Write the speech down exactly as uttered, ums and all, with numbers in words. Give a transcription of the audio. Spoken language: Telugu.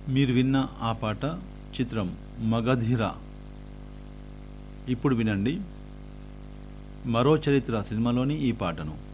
మీరు విన్న ఆ పాట చిత్రం మగధీర. ఇప్పుడు వినండి మరో చరిత్ర సినిమాలోని ఈ పాటను.